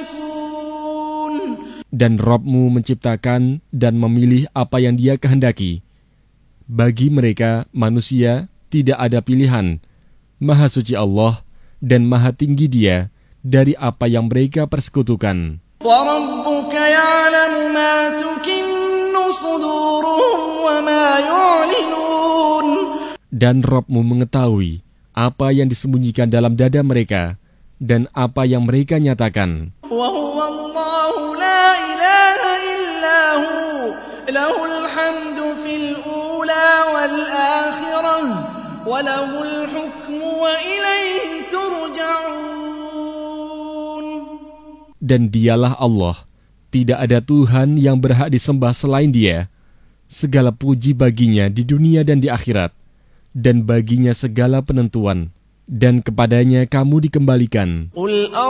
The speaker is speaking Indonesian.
يشركون. Dan Rabb-Mu menciptakan dan memilih apa yang Dia kehendaki. Bagi mereka, manusia, tidak ada pilihan. Maha suci Allah dan maha tinggi Dia dari apa yang mereka persekutukan. وَرَبُّكَ يَعْلَمُ مَا تُكِنُّ صُدُورُهُمْ وَمَا يُعْلِنُونَ. Dan Rabb-Mu mengetahui apa yang disembunyikan dalam dada mereka dan apa yang mereka nyatakan. وَهُوَ اللَّهُ لَا إِلَٰهَ إِلَّا هُوَ لَهُ الْحَمْدُ فِي الْأُولَى وَالْآخِرَةِ وَلَهُ الْحُكْمُ وَإِلَيْهِ تُرْجَعُونَ. Dan Dialah Allah, tidak ada Tuhan yang berhak disembah selain Dia. Segala puji baginya di dunia dan di akhirat, dan baginya segala penentuan, dan kepadanya kamu dikembalikan.